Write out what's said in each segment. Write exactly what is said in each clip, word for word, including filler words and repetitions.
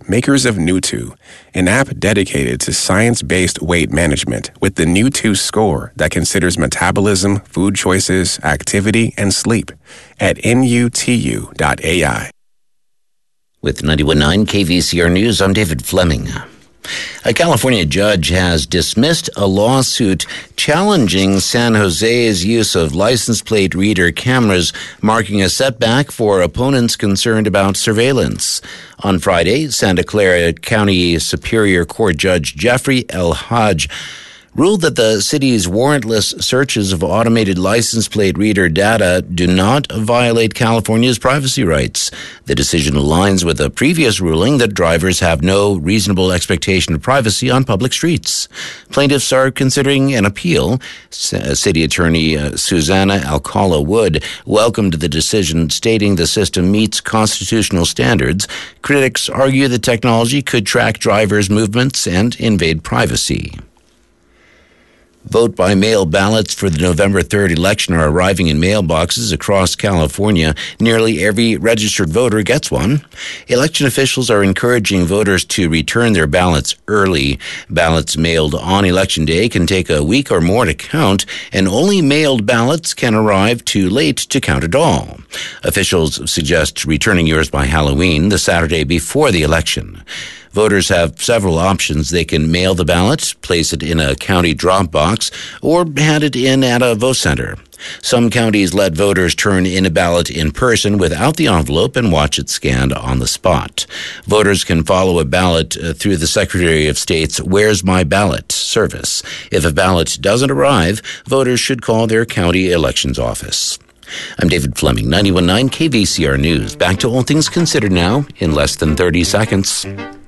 makers of Nutu, an app dedicated to science-based weight management with the Nutu score that considers metabolism, food choices, activity, and sleep at N U T U dot A I. With ninety-one point nine K V C R News, I'm David Fleming. A California judge has dismissed a lawsuit challenging San Jose's use of license plate reader cameras, marking a setback for opponents concerned about surveillance. On Friday, Santa Clara County Superior Court Judge Jeffrey L. Hodge ruled that the city's warrantless searches of automated license plate reader data do not violate California's privacy rights. The decision aligns with a previous ruling that drivers have no reasonable expectation of privacy on public streets. Plaintiffs are considering an appeal. City Attorney uh, Susanna Alcala Wood welcomed the decision, stating the system meets constitutional standards. Critics argue the technology could track drivers' movements and invade privacy. Vote-by-mail ballots for the November third election are arriving in mailboxes across California. Nearly every registered voter gets one. Election officials are encouraging voters to return their ballots early. Ballots mailed on Election Day can take a week or more to count, and only mailed ballots can arrive too late to count at all. Officials suggest returning yours by Halloween, the Saturday before the election. Voters have several options. They can mail the ballot, place it in a county drop box, or hand it in at a vote center. Some counties let voters turn in a ballot in person without the envelope and watch it scanned on the spot. Voters can follow a ballot uh, through the Secretary of State's Where's My Ballot service. If a ballot doesn't arrive, voters should call their county elections office. I'm David Fleming, ninety-one point nine K V C R News. Back to All Things Considered now in less than thirty seconds.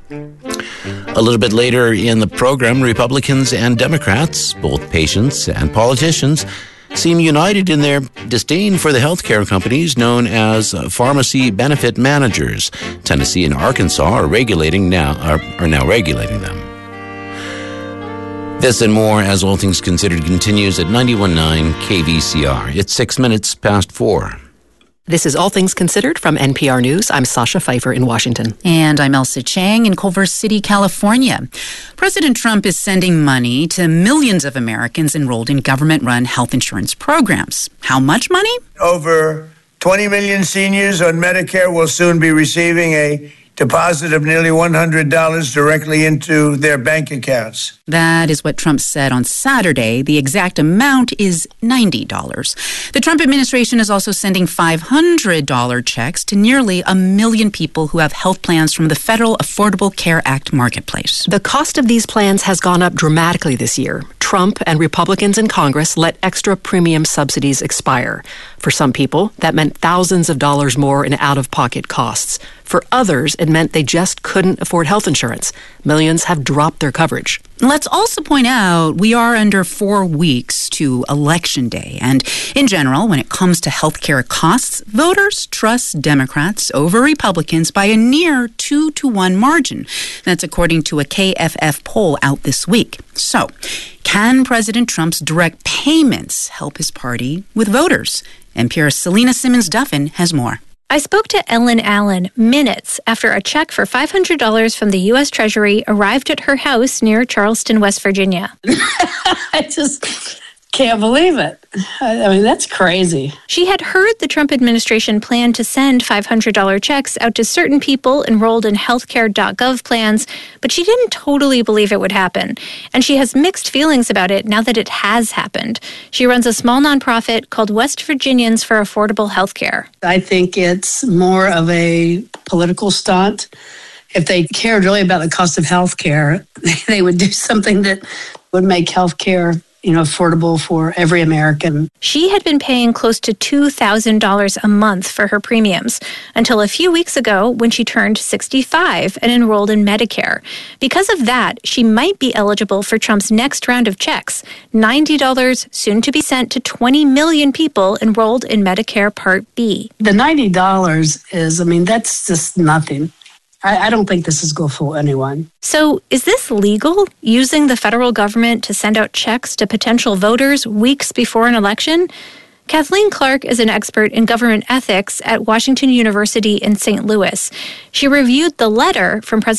A little bit later in the program, Republicans and Democrats, both patients and politicians, seem united in their disdain for the healthcare companies known as pharmacy benefit managers. Tennessee and Arkansas are regulating now are, are now regulating them. This and more as All Things Considered continues at ninety-one point nine K V C R. It's six minutes past four. This is All Things Considered from N P R News. I'm Sasha Pfeiffer in Washington. And I'm Elsa Chang in Culver City, California. President Trump is sending money to millions of Americans enrolled in government-run health insurance programs. How much money? Over twenty million seniors on Medicare will soon be receiving a deposit of nearly one hundred dollars directly into their bank accounts. That is what Trump said on Saturday. The exact amount is ninety dollars. The Trump administration is also sending five hundred dollars checks to nearly a million people who have health plans from the Federal Affordable Care Act marketplace. The cost of these plans has gone up dramatically this year. Trump and Republicans in Congress let extra premium subsidies expire. For some people, that meant thousands of dollars more in out-of-pocket costs. For others, it meant they just couldn't afford health insurance. Millions have dropped their coverage. Let's also point out we are under four weeks to Election Day. And in general, when it comes to health care costs, voters trust Democrats over Republicans by a near two to one margin. That's according to a K F F poll out this week. So, can President Trump's direct payments help his party with voters? N P R's Selena Simmons-Duffin has more. I spoke to Ellen Allen minutes after a check for five hundred dollars from the U S Treasury arrived at her house near Charleston, West Virginia. I just can't believe it. I mean, that's crazy. She had heard the Trump administration plan to send five hundred dollars checks out to certain people enrolled in healthcare dot gov plans, but she didn't totally believe it would happen. And she has mixed feelings about it now that it has happened. She runs a small nonprofit called West Virginians for Affordable Healthcare. I think it's more of a political stunt. If they cared really about the cost of health care, they would do something that would make health care, you know, affordable for every American. She had been paying close to two thousand dollars a month for her premiums until a few weeks ago when she turned sixty-five and enrolled in Medicare. Because of that, she might be eligible for Trump's next round of checks, ninety dollars soon to be sent to twenty million people enrolled in Medicare Part B. The ninety dollars is, I mean, that's just nothing. I, I don't think this is going to fool anyone. So is this legal, using the federal government to send out checks to potential voters weeks before an election? Kathleen Clark is an expert in government ethics at Washington University in Saint Louis. She reviewed the letter from President